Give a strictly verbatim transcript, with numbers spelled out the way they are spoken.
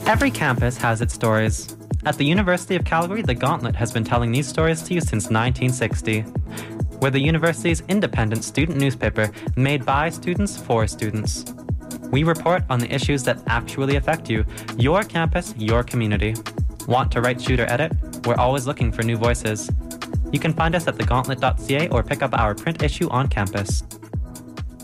Every campus has its stories. At the University of Calgary, The Gauntlet has been telling these stories to you since nineteen sixty. We're the university's independent student newspaper made by students for students. We report on the issues that actually affect you, your campus, your community. Want to write, shoot, or edit? We're always looking for new voices. You can find us at the gauntlet dot c a or pick up our print issue on campus.